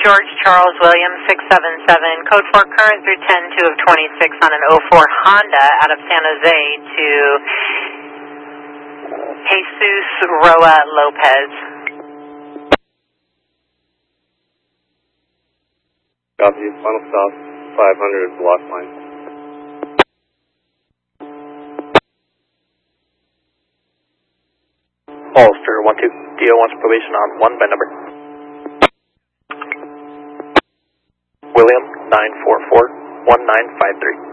George Charles Williams 677, code 4 current through 10-2 of 26 on an 04 Honda out of San Jose to Jesus Roa Lopez. Copy, final stop, 500 block line. Holster 1-2, DO wants probation on 1 by number. William 944-1953.